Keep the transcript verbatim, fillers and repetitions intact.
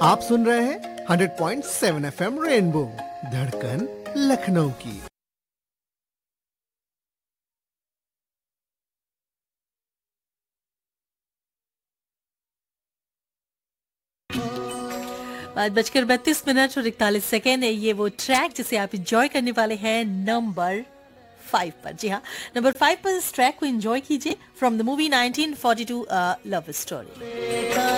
आप सुन रहे हैं hundred point seven FM rainbow, धड़कन लखनऊ की। पाँच बजकर बत्तीस मिनट और इकतालीस सेकेंड है ये वो ट्रैक जिसे आप इंजॉय करने वाले हैं नंबर फाइव पर। जी हाँ, नंबर फाइव पर इस ट्रैक को एंजॉय कीजिए from the movie nineteen forty two love story.